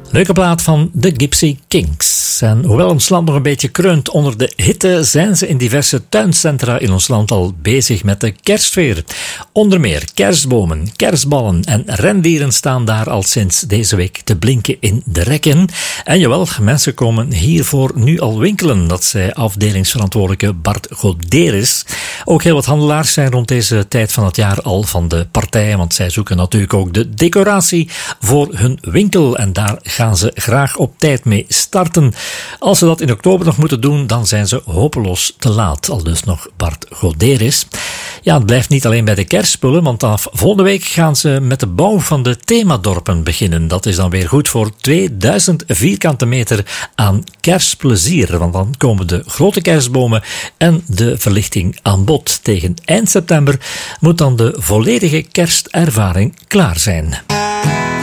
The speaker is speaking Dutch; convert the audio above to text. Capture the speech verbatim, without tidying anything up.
Leuke plaat van de Gypsy Kings. En hoewel ons land nog een beetje kreunt onder de hitte, zijn ze in diverse tuincentra in ons land al bezig met de kerstfeer. Onder meer kerstbomen, kerstballen en rendieren staan daar al sinds deze week te blinken in de rekken. En jawel, mensen komen hiervoor nu al winkelen. Dat zei afdelingsverantwoordelijke Bart Goderis. Ook heel wat handelaars zijn rond deze tijd van het jaar al van de partij, want zij zoeken natuurlijk ook de decoratie voor hun winkel. En daar gaan ze graag op tijd mee starten. Als ze dat in oktober nog moeten doen, dan zijn ze hopeloos te laat. Al dus nog Bart Goderis. Ja, het blijft niet alleen bij de kerstspullen, want vanaf volgende week gaan ze met de bouw van de themadorpen beginnen. Dat is dan weer goed voor tweeduizend vierkante meter aan kerstplezier, want dan komen de grote kerstbomen en de verlichting aan bod. Tegen eind september moet dan de volledige kerstervaring klaar zijn.